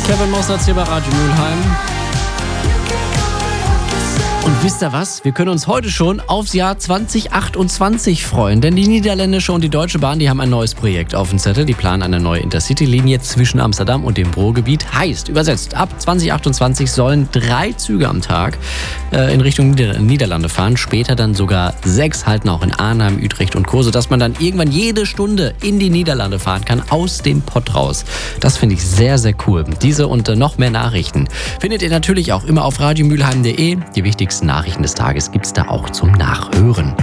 Kevin Mosnatz hier bei Radio Mülheim. Und wisst ihr was? Wir können uns heute schon aufs Jahr 2028 freuen, denn die niederländische und die Deutsche Bahn, die haben ein neues Projekt auf dem Zettel. Die planen eine neue Intercity-Linie zwischen Amsterdam und dem Ruhrgebiet. Heißt, übersetzt, ab 2028 sollen 3 Züge am Tag in Richtung Niederlande fahren. Später dann sogar 6 halten auch in Arnhem, Utrecht und Co., sodass man dann irgendwann jede Stunde in die Niederlande fahren kann, aus dem Pott raus. Das finde ich sehr, sehr cool. Diese und noch mehr Nachrichten findet ihr natürlich auch immer auf radiomülheim.de. Die wichtigsten Nachrichten des Tages gibt's da auch zum Nachhören.